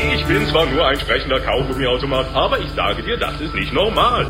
Ich bin zwar nur ein sprechender Kaugummiautomat, aber ich sage dir, das ist nicht normal.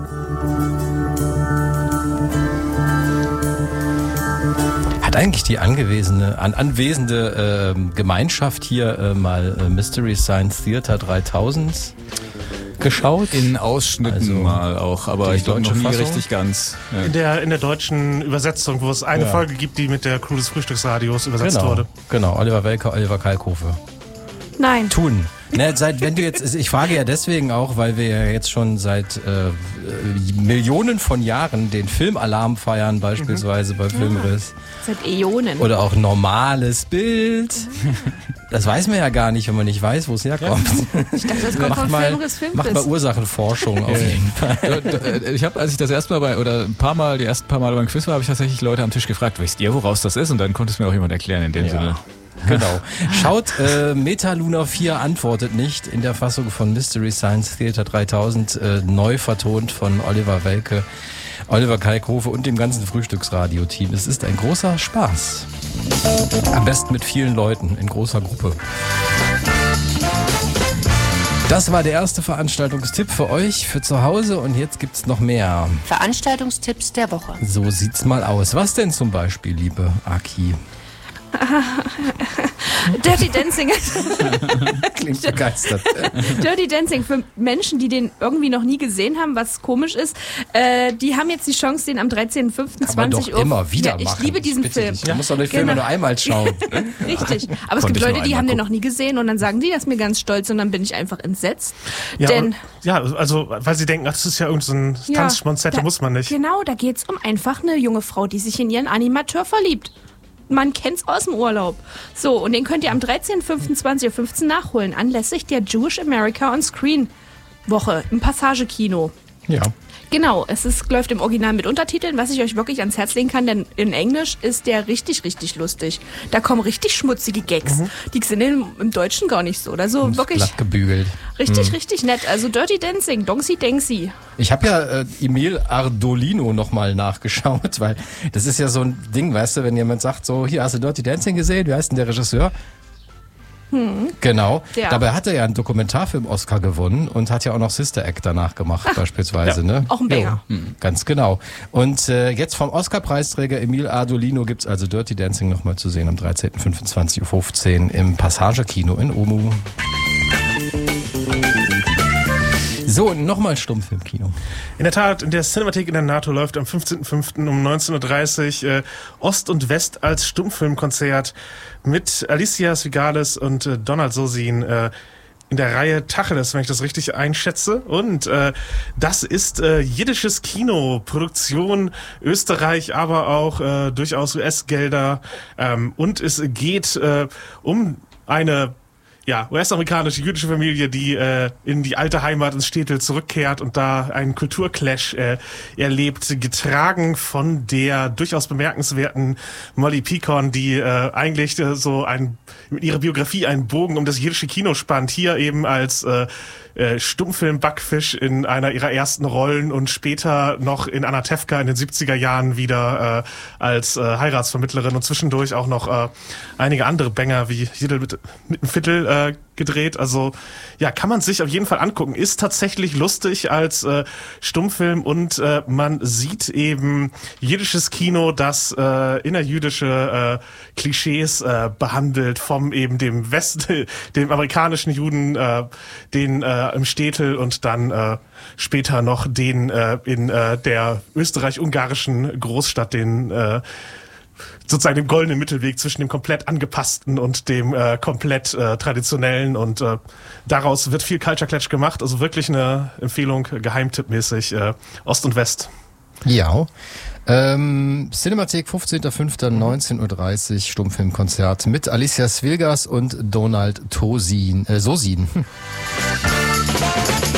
Hat eigentlich die anwesende Gemeinschaft hier mal Mystery Science Theater 3000 geschaut? In Ausschnitten mal auch, aber ich glaube noch nie richtig ganz. Ja. In der deutschen Übersetzung, wo es eine Folge gibt, die mit der Crew des Frühstücksradios übersetzt wurde. Genau, Oliver Welke, Oliver Kalkofe. Nein. Tun. Ne, ich frage ja deswegen auch, weil wir ja jetzt schon seit Millionen von Jahren den Filmalarm feiern, beispielsweise bei Filmriss. Seit Äonen. Oder auch normales Bild. Das weiß man ja gar nicht, wenn man nicht weiß, wo es herkommt. Ich dachte, das kommt von Filmriss. Macht mal Ursachenforschung auf jeden Fall. Ich habe, als ich das die ersten paar Mal beim Quiz war, habe ich tatsächlich Leute am Tisch gefragt, wisst ihr, woraus das ist? Und dann konnte es mir auch jemand erklären in dem Sinne. Genau. Schaut, Metaluna 4 antwortet nicht in der Fassung von Mystery Science Theater 3000, neu vertont von Oliver Welke, Oliver Kalkofe und dem ganzen Frühstücksradio-Team. Es ist ein großer Spaß. Am besten mit vielen Leuten, in großer Gruppe. Das war der erste Veranstaltungstipp für euch, für zu Hause, und jetzt gibt's noch mehr. Veranstaltungstipps der Woche. So sieht's mal aus. Was denn zum Beispiel, liebe Aki? Dirty Dancing. Klingt begeistert. Dirty Dancing für Menschen, die den irgendwie noch nie gesehen haben, was komisch ist. Die haben jetzt die Chance, den am 13.05. 20 Uhr. Immer wieder machen. Ich liebe diesen Film. Du musst doch den Film nur einmal schauen. Richtig. Aber es gibt Leute, die haben den noch nie gesehen und dann sagen die, das ist mir ganz stolz, und dann bin ich einfach entsetzt. Also weil sie denken, das ist ja irgendein Tanzschmonzette, muss man nicht. Genau, da geht's um einfach eine junge Frau, die sich in ihren Animateur verliebt. Man kennt's aus dem Urlaub. So, und den könnt ihr am 13.05.20.15 Uhr nachholen, anlässlich der Jewish America on Screen Woche im Passage-Kino. Ja. Genau, läuft im Original mit Untertiteln, was ich euch wirklich ans Herz legen kann, denn in Englisch ist der richtig, richtig lustig. Da kommen richtig schmutzige Gags. Die sind im Deutschen gar nicht so. Also wirklich glatt gebügelt. Richtig, richtig nett. Also Dirty Dancing, Donksy Danksy. Ich habe ja Emil Ardolino nochmal nachgeschaut, weil das ist ja so ein Ding, weißt du, wenn jemand sagt so, hier, hast du Dirty Dancing gesehen? Wie heißt denn der Regisseur? Genau. Ja. Dabei hat er ja einen Dokumentarfilm-Oscar gewonnen und hat ja auch noch Sister Act danach gemacht, beispielsweise. Ne? Auch ein Banger. Ganz genau. Und jetzt vom Oscar-Preisträger Emil Ardolino gibt's also Dirty Dancing nochmal zu sehen am 13.25.15 Uhr im Passage-Kino in Omu. So, nochmal Stummfilmkino. In der Tat, in der Cinemathek in der NATO läuft am 15.05. um 19.30 Uhr Ost und West als Stummfilmkonzert mit Alicia Svigales und Donald Sosin in der Reihe Tacheles, wenn ich das richtig einschätze. Und das ist jiddisches Kino, Produktion Österreich, aber auch durchaus US-Gelder. Und es geht um eine US-amerikanische jüdische Familie, die in die alte Heimat ins Städtel zurückkehrt und da einen Kulturclash erlebt, getragen von der durchaus bemerkenswerten Molly Picon, die eigentlich mit ihrer Biografie einen Bogen um das jiddische Kino spannt, hier eben als Stummfilm-Backfisch in einer ihrer ersten Rollen und später noch in Anna Tefka in den 70er Jahren wieder als Heiratsvermittlerin und zwischendurch auch noch einige andere Banger wie Jiddel mit dem Viertel gedreht. Also ja, kann man sich auf jeden Fall angucken. Ist tatsächlich lustig als Stummfilm und man sieht eben jiddisches Kino, das innerjüdische Klischees behandelt, vom eben dem dem amerikanischen Juden, den im Städtel und dann später noch den in der österreich-ungarischen Großstadt, den sozusagen dem goldenen Mittelweg zwischen dem komplett angepassten und dem komplett traditionellen, und daraus wird viel Culture Clash gemacht, also wirklich eine Empfehlung, geheimtippmäßig, Ost und West. Ja. Cinemathek 15.05.19.30 Uhr Stummfilmkonzert mit Alicia Svilgas und Donald Sosin.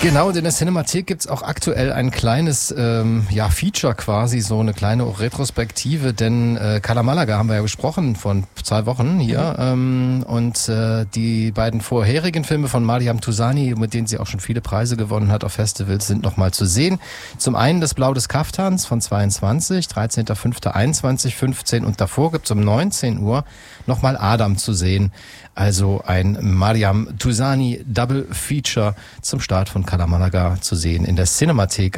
Genau, und in der Cinemathek gibt's auch aktuell ein kleines Feature quasi, so eine kleine Retrospektive, denn Cala Malaga haben wir ja besprochen von 2 Wochen hier und die beiden vorherigen Filme von Mariam Touzani, mit denen sie auch schon viele Preise gewonnen hat auf Festivals, sind nochmal zu sehen. Zum einen das Blau des Kaftans von 22, 13.05.21, 15 und davor gibt's um 19 Uhr nochmal Adam zu sehen. Also ein Mariam Touzani Double Feature zum Start von Cala Malaga zu sehen in der Cinemathek